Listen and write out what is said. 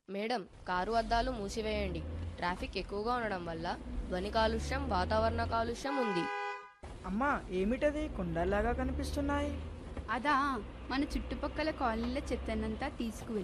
Madam, car అద్దాలు మూసివేయండి. Traffic ఎక్కువగా ఉండడం వల్ల ధ్వని కాలుష్యం, వాతావరణ కాలుష్యం ఉంది. అమ్మా, ఏమిటది కొండలాగా కనిపిస్తున్నాయి? అదా, మన చుట్టుపక్కల కాలనీల చెత్తనంతా తీసుకువెళ్ళి